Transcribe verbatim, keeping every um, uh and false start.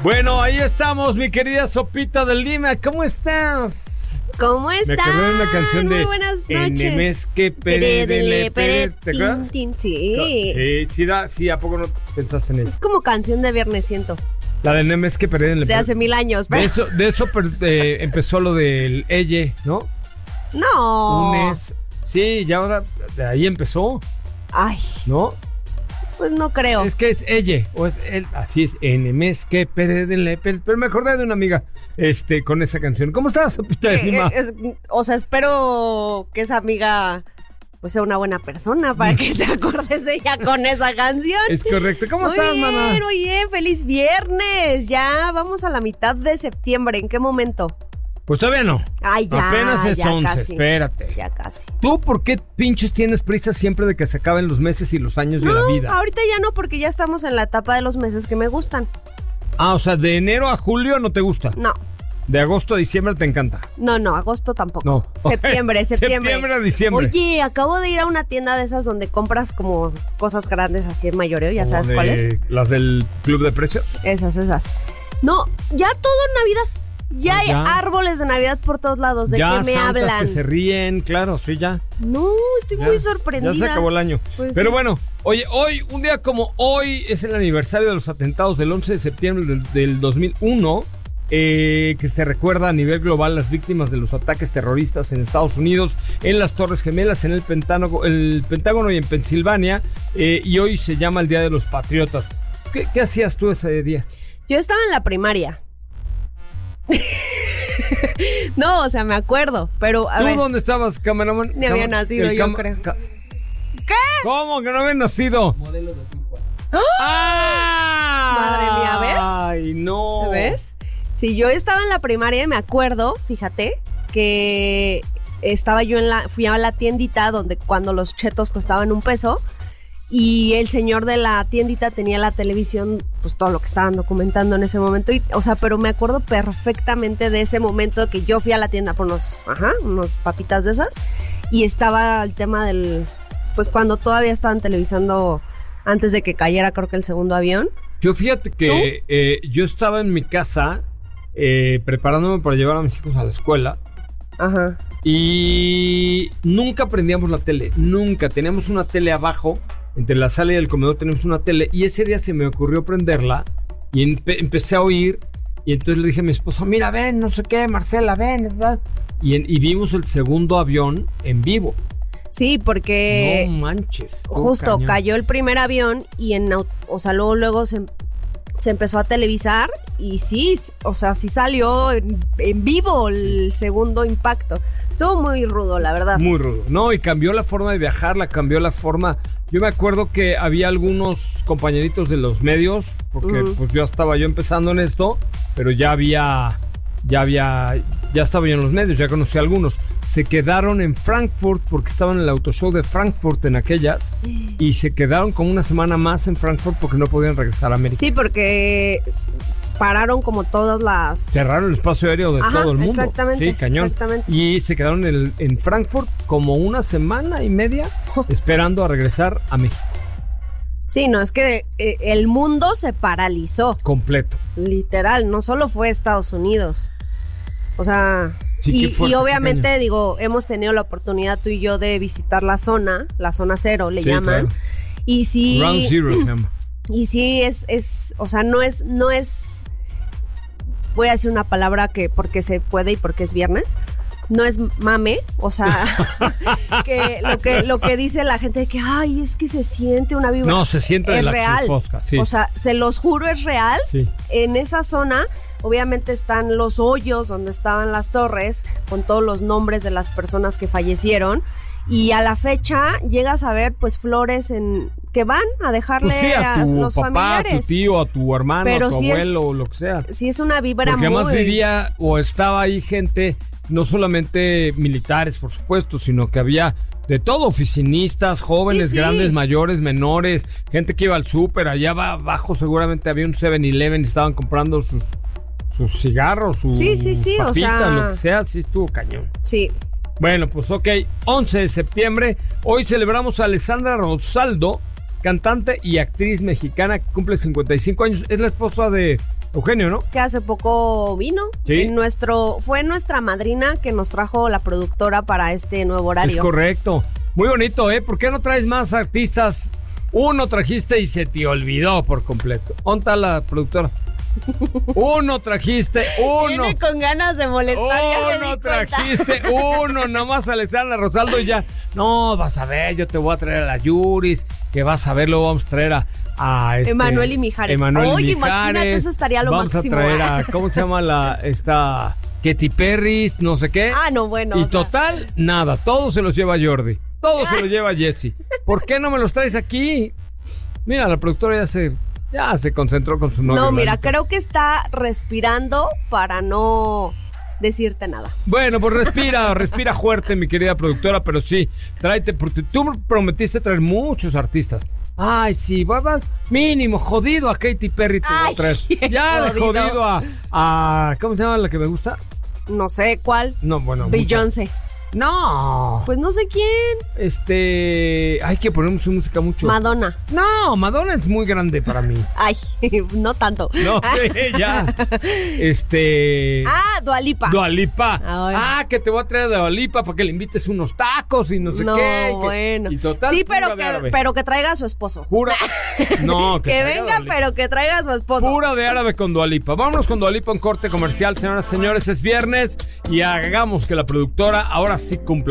Bueno, ahí estamos, mi querida Sopita de Lima. ¿Cómo estás? ¿Cómo estás? Me acordé de una canción de Muy buenas noches. Enemesque Pérez, Pérez, ¿te acuerdas? Tin, tin, sí. Sí, sí, da, sí, ¿a poco no pensaste en eso? Es como canción de viernes, siento. La de Enemesque Pérez. De hace mil años. De eso, de eso eh, empezó lo del Elle, ¿no? No. Un es, sí, ya ahora, de ahí empezó. Ay. ¿No? Pues no creo. Es que es Elle, o es él, así es, Enemesque Pérez, pero me acordé de una amiga este, con esa canción. ¿Cómo estás, Sopita de Lima? Es, o sea, espero que esa amiga pues sea una buena persona para que te acordes de ella con esa canción. Es correcto. ¿Cómo muy estás, bien, mamá? Muy bien, feliz viernes. Ya vamos a la mitad de septiembre. ¿En qué momento? Pues todavía no. Ay, ya. Apenas es ya once, casi, espérate. Ya casi. ¿Tú por qué pinches tienes prisa siempre de que se acaben los meses y los años no, de la vida? Ahorita ya no, porque ya estamos en la etapa de los meses que me gustan. Ah, o sea, de enero a julio no te gusta. No. De agosto a diciembre te encanta. No, no, agosto tampoco. No. Septiembre, septiembre. Septiembre a diciembre. Oye, acabo de ir a una tienda de esas donde compras como cosas grandes así en mayoreo, ¿ya sabes de, cuáles? ¿Las del Club de Precios? Esas, esas. No, ya todo en Navidad. Ya hay ¿Ya? árboles de Navidad por todos lados. ¿De ya qué me santas hablan? que se ríen, claro, sí, ya. No, estoy Ya, muy sorprendida. Ya se acabó el año. Pues Pero sí. bueno, oye, hoy, un día como hoy, es el aniversario de los atentados del once de septiembre del, del dos mil uno, eh, que se recuerda a nivel global las víctimas de los ataques terroristas en Estados Unidos, en las Torres Gemelas, en el Pentágono, el Pentágono y en Pensilvania, eh, y hoy se llama el Día de los Patriotas. ¿Qué, qué hacías tú ese día? Yo estaba en la primaria. No, o sea, me acuerdo, pero a ¿Tú ver, dónde estabas, cameraman? Ni había Cam- nacido, el yo cam- creo. ca- ¿qué? ¿Cómo que no había nacido? ¡Ah! Madre mía, ¿ves? Ay, no. ¿Ves? Si yo estaba en la primaria, me acuerdo, fíjate, que estaba yo en la, fui a la tiendita donde cuando los chetos costaban un peso y el señor de la tiendita tenía la televisión, pues todo lo que estaban documentando en ese momento, y, o sea, pero me acuerdo perfectamente de ese momento que yo fui a la tienda por unos, ajá, unos papitas de esas y estaba el tema del, pues cuando todavía estaban televisando antes de que cayera, creo que el segundo avión. Yo fíjate que eh, yo estaba en mi casa eh, preparándome para llevar a mis hijos a la escuela. Ajá. Y nunca prendíamos la tele, nunca. Teníamos una tele abajo, entre la sala y el comedor tenemos una tele. Y ese día se me ocurrió prenderla y empe- empecé a oír. Y entonces le dije a mi esposa, mira, ven, no sé qué, Marcela, ven, ¿verdad? Y, en- y vimos el segundo avión en vivo. Sí, porque No manches. estuvo justo cañón. cayó el primer avión y en, au- o sea, luego, luego se, se empezó a televisar y sí, o sea, sí salió en, en vivo el segundo impacto. Estuvo muy rudo, la verdad. Muy rudo. No, y cambió la forma de viajar, la cambió la forma. Yo me acuerdo que había algunos compañeritos de los medios, porque Ujú. pues yo estaba yo empezando en esto, pero ya había, ya había, ya estaba yo en los medios, ya conocí a algunos. Se quedaron en Frankfurt porque estaban en el autoshow de Frankfurt en aquellas y se quedaron como una semana más en Frankfurt porque no podían regresar a América. Sí, porque pararon como todas las... Cerraron el espacio aéreo de Ajá, todo el mundo. exactamente, Sí, cañón. exactamente. Y se quedaron en, el- en Frankfurt como una semana y media esperando a regresar a México. Sí, no, es que eh, el mundo se paralizó, Completo. literal, no solo fue Estados Unidos. O sea... Sí, qué y, fuerte, y qué obviamente, cañón. digo, hemos tenido la oportunidad tú y yo de visitar la zona, la zona cero le Sí, llaman. claro. Y sí... Ground Zero se llama. Y sí, es, es, o sea, no es, no es, voy a decir una palabra que porque se puede y porque es viernes, no es mame, o sea, que lo que lo que dice la gente de que, ay, es que se siente una vibra. No, se siente de es la real. chifosca, sí. O sea, se los juro, es real. Sí. En esa zona, obviamente están los hoyos donde estaban las torres, con todos los nombres de las personas que fallecieron. Y a la fecha llegas a ver pues flores en que van a dejarle Pues sí, a a tu los papá, a familiares. tu tío, a tu hermano, Pero a tu sí abuelo es- o lo que sea. Sí, es una vibra Porque muy... además vivía o estaba ahí gente, no solamente militares, por supuesto, sino que había de todo, oficinistas, jóvenes, Sí, sí. grandes, mayores, menores, gente que iba al súper, allá abajo seguramente había un seven eleven y estaban comprando sus, sus cigarros, sus Sí, sí, sí, o papitas, sea- lo que sea, sí estuvo cañón. Sí. Bueno, pues ok, once de septiembre, hoy celebramos a Alessandra Rosaldo, cantante y actriz mexicana que cumple cincuenta y cinco años, es la esposa de Eugenio, ¿no? Que hace poco vino. Sí. En nuestro, fue nuestra madrina que nos trajo la productora para este nuevo horario. Es correcto. Muy bonito, ¿eh? ¿Por qué no traes más artistas? Uno trajiste y se te olvidó por completo. ¿Dónde está la productora? Uno trajiste, uno. Viene con ganas de molestar. ya me Uno di cuenta. trajiste, uno, nomás Alexandra Rosaldo y ya. No, vas a ver, yo te voy a traer a la Yuris, que vas a ver, luego vamos a traer a, a este, Emanuel y Mijares. Emanuel Oye, y Mijares. imagínate, eso estaría lo vamos máximo. Vamos a traer a, ¿cómo se llama la, esta, Katy Perry, no sé qué? Ah, no, bueno. Y o sea, total, nada, todo se los lleva Jordi, todo se los lleva Jessy. ¿Por qué no me los traes aquí? Mira, la productora ya se... Ya se concentró con su novio. No, mira, Lalita. creo que está respirando para no decirte nada. Bueno, pues respira, respira fuerte, mi querida productora, pero sí, tráete, porque tú prometiste traer muchos artistas. Ay, sí, vas mínimo, jodido a Katy Perry te voy a Ay, traer. qué Ya de jodido. jodido a, a... ¿Cómo se llama la que me gusta? No sé cuál. No, bueno. Beyoncé. muchas. No. Pues no sé quién. Este... Hay que poner su música mucho. Madonna. No, Madonna es muy grande para mí. Ay, no tanto. No, ya. Este... Ah, Dua Lipa. Dua Lipa. Ay. Ah, que te voy a traer a Dua Lipa para que le invites unos tacos y no sé No, qué. y que- bueno. Y total, sí, pura pero de que, árabe. pero que traiga a su esposo. Pura. No, que, Que traiga venga, Dua Lipa. pero que traiga a su esposo. Pura de árabe con Dua Lipa. Vámonos con Dua Lipa en corte comercial, señoras y señores. Es viernes y hagamos que la productora ahora sí cumpla.